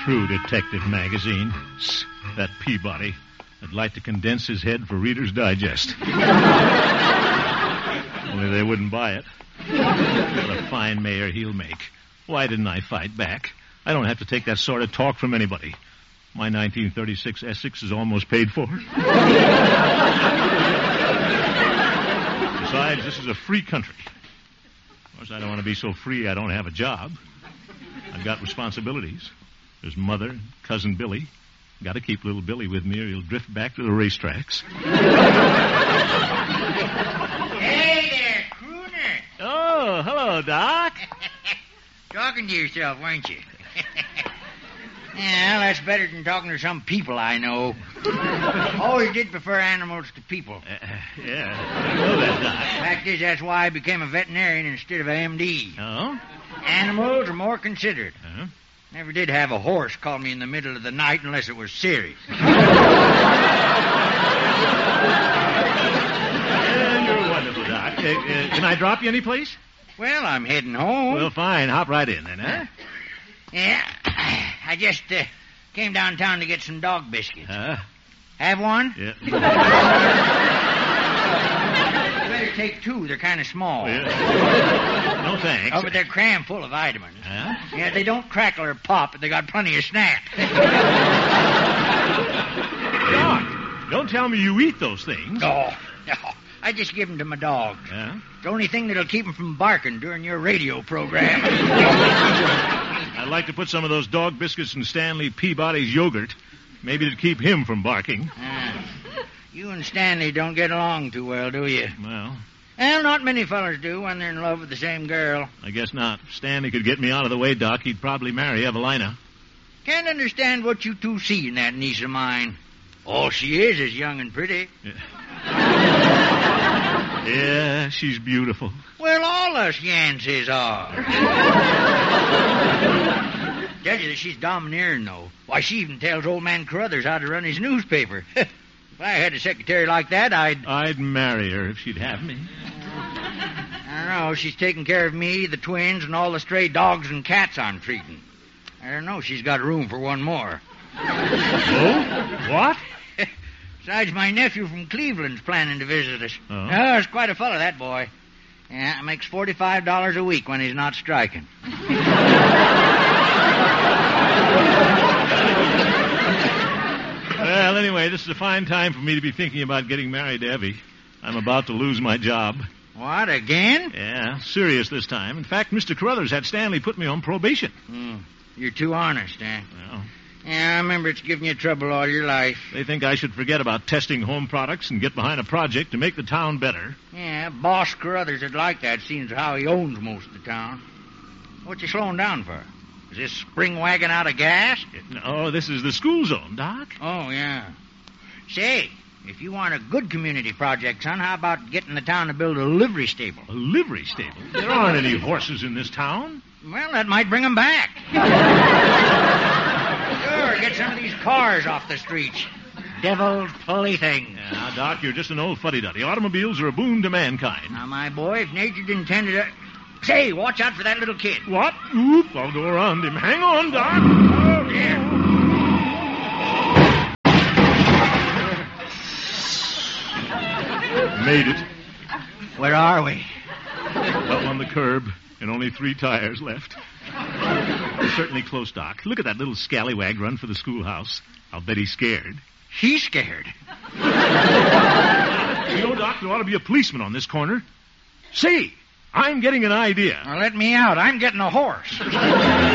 True Detective magazine. That Peabody. I'd like to condense his head for Reader's Digest. Only they wouldn't buy it. What a fine mayor he'll make. Why didn't I fight back? I don't have to take that sort of talk from anybody. My 1936 Essex is almost paid for. Besides, this is a free country. Of course, I don't want to be so free I don't have a job. I've got responsibilities. There's Mother and Cousin Billy. Got to keep little Billy with me or he'll drift back to the racetracks. Hey there, Crooner. Oh, hello, Doc. Talking to yourself, weren't you? Yeah, that's better than talking to some people I know. Always did prefer animals to people. Yeah, I know that, Doc. Fact is, that's why I became a veterinarian instead of an MD. Oh? Animals are more considerate. Huh? Never did have a horse call me in the middle of the night unless it was serious. Yeah, you're wonderful, Doc. Can I drop you any place? Well, I'm heading home. Well, fine. Hop right in then, huh? Yeah, I just came downtown to get some dog biscuits. Have one? Yeah. You better take two. They're kind of small. Yeah. No, thanks. Oh, but they're crammed full of vitamins. Huh? Yeah, they don't crackle or pop, but they got plenty of snap. Doc, don't tell me you eat those things. No. I just give them to my dog. Yeah? It's the only thing that'll keep him from barking during your radio program. I'd like to put some of those dog biscuits in Stanley Peabody's yogurt. Maybe to keep him from barking. You and Stanley don't get along too well, do you? Well, not many fellas do when they're in love with the same girl. I guess not. If Stanley could get me out of the way, Doc, he'd probably marry Evelina. Can't understand what you two see in that niece of mine. All she is young and pretty. Yeah, she's beautiful. Well, all us Yanceys are. Tell you that she's domineering, though. Why, she even tells old man Carruthers how to run his newspaper. If I had a secretary like that, I'd marry her if she'd have me. I don't know. She's taking care of me, the twins, and all the stray dogs and cats I'm treating. I don't know. She's got room for one more. Oh? What? Besides, my nephew from Cleveland's planning to visit us. Oh? Oh, he's quite a fellow, that boy. Yeah, makes $45 a week when he's not striking. Well, anyway, this is a fine time for me to be thinking about getting married to Evie. I'm about to lose my job. What, again? Yeah, serious this time. In fact, Mr. Carruthers had Stanley put me on probation. You're too honest, eh? Well, yeah, I remember it's given you trouble all your life. they think I should forget about testing home products and get behind a project to make the town better. Yeah, Boss Carruthers would like that, seeing as how he owns most of the town. What you slowing down for? Is this spring wagon out of gas? No, this is the school zone, Doc. Oh, yeah. Say, if you want a good community project, son, how about getting the town to build a livery stable? A livery stable? There aren't any horses in this town. Well, that might bring them back. Sure, get some of these cars off the streets. Devil's playthings. Yeah, now, Doc, you're just an old fuddy-duddy. Automobiles are a boon to mankind. Now, my boy, if nature'd intended it... Say, watch out for that little kid. What? Oop, I'll go around him. Hang on, Doc. Oh, yeah. Made it. Where are we? Up on the curb, and only 3 tires left. We're certainly close, Doc. Look at that little scallywag run for the schoolhouse. I'll bet he's scared. He's scared. You know, Doc, there ought to be a policeman on this corner. Say, I'm getting an idea. Now, let me out. I'm getting a horse.